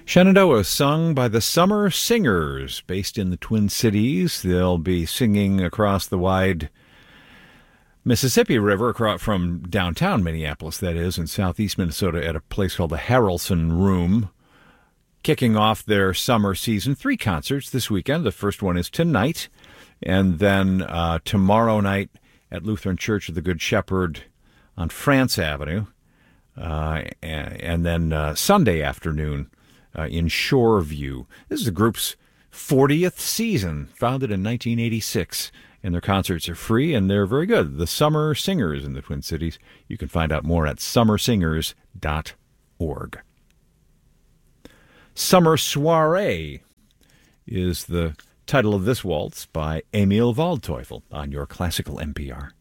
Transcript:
Shenandoah, sung by the Summer Singers, based in the Twin Cities. They'll be singing across the wide Mississippi River from downtown Minneapolis, that is, in southeast Minnesota at a place called the Harrelson Room, kicking off their summer season. 3 concerts this weekend. The first one is tonight, and then tomorrow night at Lutheran Church of the Good Shepherd on France Avenue, and then Sunday afternoon in Shoreview. This is the group's 40th season, founded in 1986, and their concerts are free, and they're very good. The Summer Singers in the Twin Cities. You can find out more at summersingers.org. Summer Soiree is the title of this waltz by Emil Waldteufel on your classical NPR.